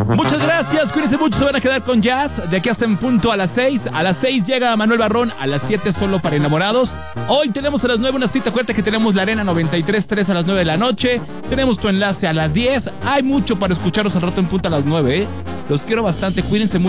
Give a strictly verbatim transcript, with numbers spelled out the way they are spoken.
Muchas gracias, cuídense mucho, se van a quedar con Jazz de aquí hasta en punto a las seis. A las seis llega Manuel Barrón, a las siete solo para enamorados. Hoy tenemos a las nueve una cita, acuérdate que tenemos la Arena noventa y tres punto tres a las nueve de la noche. Tenemos tu enlace a las diez. Hay mucho para escucharos al rato en punto a las nueve, ¿eh? Los quiero bastante, cuídense mucho.